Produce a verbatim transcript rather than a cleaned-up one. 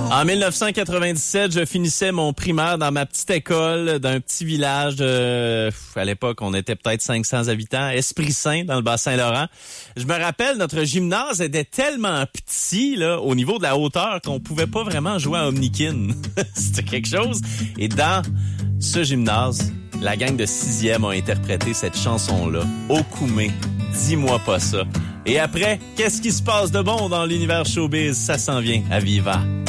En dix-neuf cent quatre-vingt-dix-sept, je finissais mon primaire dans ma petite école d'un petit village de... À l'époque, on était peut-être cinq cents habitants, Esprit-Saint, dans le Bas-Saint-Laurent. Je me rappelle, notre gymnase était tellement petit, là, au niveau de la hauteur, qu'on pouvait pas vraiment jouer à Omnikin. C'était quelque chose. Et dans ce gymnase, la gang de sixième a interprété cette chanson-là. Okoumé, dis-moi pas ça. Et après, qu'est-ce qui se passe de bon dans l'univers showbiz? Ça s'en vient à Viva.